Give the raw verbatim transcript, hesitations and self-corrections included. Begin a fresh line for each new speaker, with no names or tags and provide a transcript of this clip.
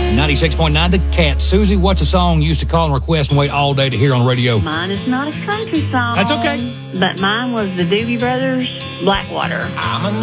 ninety-six point nine, The Cat. Susie, what's a song you used to call and request and wait all day to hear on the radio?
Mine is not a country song.
That's okay.
But mine was the Doobie Brothers, Blackwater.
I'm a